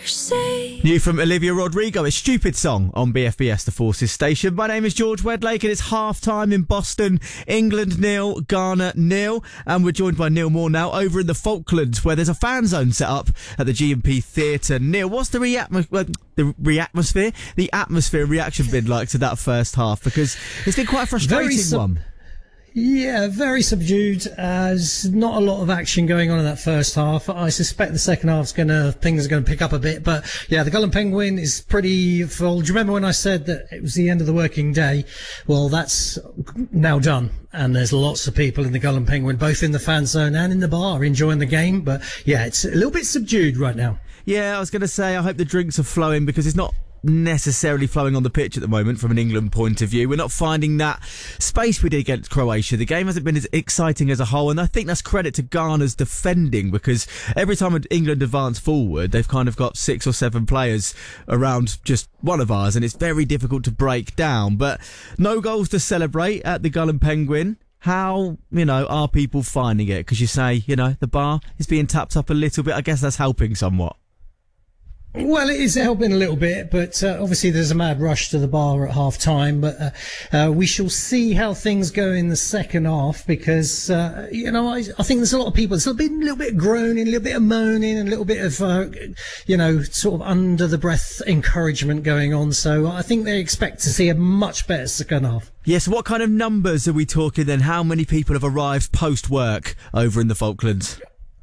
Say. New from Olivia Rodrigo, a Stupid Song on BFBS, the Forces station. My name is George Wedlake and it's half-time in Boston. England 0, Ghana 0. And we're joined by Neil Moore now over in the Falklands, where there's a fan zone set up at the G&P Theatre. Neil, what's the atmosphere reaction been like to that first half? Because it's been quite a frustrating one. Yeah, very subdued. There's not a lot of action going on in that first half. I suspect the second half's things are going to pick up a bit. But yeah, the Gull and Penguin is pretty full. Do you remember when I said that it was the end of the working day? Well, that's now done. And there's lots of people in the Gull and Penguin, both in the fan zone and in the bar, enjoying the game. But yeah, it's a little bit subdued right now. Yeah, I was going to say, I hope the drinks are flowing, because it's not necessarily flowing on the pitch at the moment from an England point of view. We're not finding that space we did against Croatia. The game hasn't been as exciting as a whole, and I think that's credit to Ghana's defending, because every time England advance forward, they've kind of got 6 or 7 players around just one of ours, and it's very difficult to break down. But no goals to celebrate at the Gull and Penguin. How, are people finding it? Because you say, the bar is being tapped up a little bit. I guess that's helping somewhat. Well, it is helping a little bit, but obviously there's a mad rush to the bar at half time. But we shall see how things go in the second half, because I think there's a lot of people. There's been a little bit of groaning, a little bit of moaning, and a little bit of sort of under the breath encouragement going on. So I think they expect to see a much better second half. Yes, what kind of numbers are we talking then? How many people have arrived post work over in the Falklands?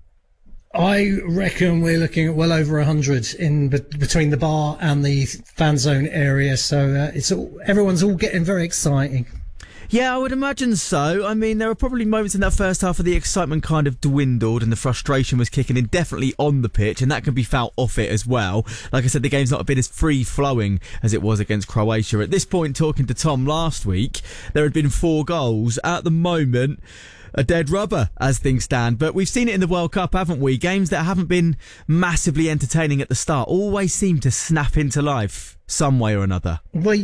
I reckon we're looking at well over 100 in between the bar and the fan zone area. So everyone's all getting very exciting. Yeah, I would imagine so. I mean, there were probably moments in that first half where the excitement kind of dwindled and the frustration was kicking in, definitely on the pitch, and that can be felt off it as well. Like I said, the game's not been as free-flowing as it was against Croatia. At this point, talking to Tom last week, there had been 4 goals. At the moment, a dead rubber as things stand. But we've seen it in the World Cup, haven't we? Games that haven't been massively entertaining at the start always seem to snap into life some way or another.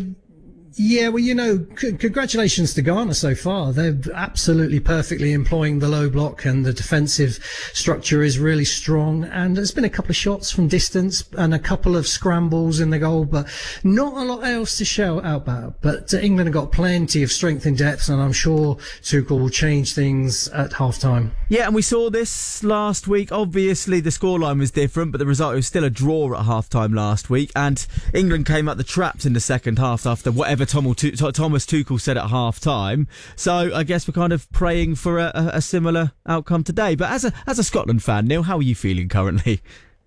Congratulations to Ghana so far. They're absolutely perfectly employing the low block, and the defensive structure is really strong. And there's been a couple of shots from distance and a couple of scrambles in the goal, but not a lot else to shout out about. But England have got plenty of strength in depth, and I'm sure Tuchel will change things at half-time. Yeah, and we saw this last week. Obviously, the scoreline was different, but the result was still a draw at half-time last week. And England came out the traps in the second half after whatever Thomas Tuchel said at half-time. So I guess we're kind of praying for a similar outcome today. But as a Scotland fan, Neil, how are you feeling currently?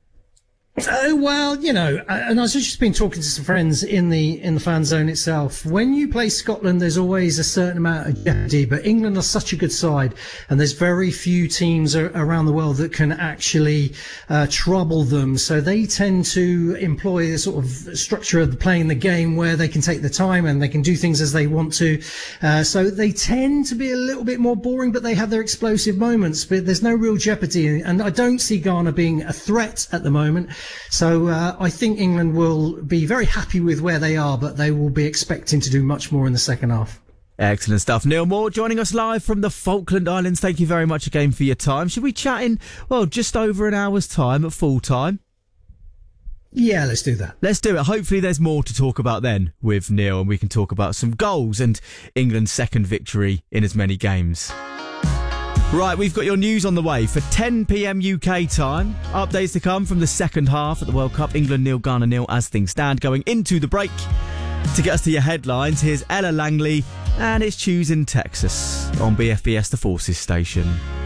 And I was just been talking to some friends in the fan zone itself. When you play Scotland, there's always a certain amount of jeopardy, but England are such a good side, and there's very few teams around the world that can actually trouble them. So they tend to employ a sort of structure of playing the game where they can take the time and they can do things as they want to. So they tend to be a little bit more boring, but they have their explosive moments. But there's no real jeopardy, and I don't see Ghana being a threat at the moment. So I think England will be very happy with where they are, but they will be expecting to do much more in the second half. Excellent stuff. Neil Moore joining us live from the Falkland Islands. Thank you very much again for your time. Should we chat in, just over an hour's time at full time? Yeah, let's do that. Let's do it. Hopefully there's more to talk about then with Neil, and we can talk about some goals and England's second victory in as many games. Right, we've got your news on the way for 10 p.m. UK time. Updates to come from the second half at the World Cup. England 0, Ghana 0 as things stand going into the break. To get us to your headlines, here's Ella Langley and it's Choosing Texas on BFBS, the Forces station.